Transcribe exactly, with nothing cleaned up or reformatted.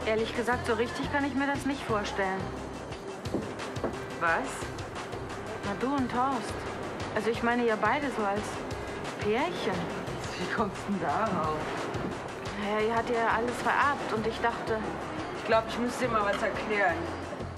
Ehrlich gesagt, so richtig kann ich mir das nicht vorstellen. Was? Na, du und Horst. Also ich meine ja beide so als Pärchen. Wie kommst du denn darauf? Naja, ihr hat ja alles vererbt und ich dachte... Ich glaube, ich müsste dir mal was erklären.